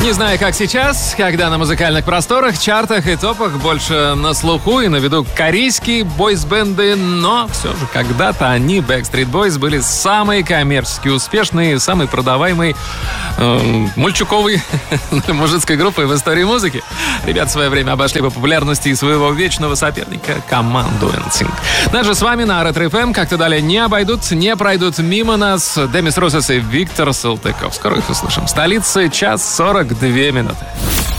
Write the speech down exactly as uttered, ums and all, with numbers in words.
Не знаю, как сейчас, когда на музыкальных просторах, чартах и топах больше на слуху и на виду корейские бойс-бенды, но все же когда-то они, Backstreet Boys, были самые коммерчески успешные, самые продаваемые э, мульчуковой мужицкой группой в истории музыки. Ребята в свое время обошли по популярности и своего вечного соперника команду эн синк. Даже с вами на Ретро-эф эм как-то далее не обойдут, не пройдут мимо нас Демис Русос и Виктор Салтыков. Скоро их услышим. В столице час сорок две минуты.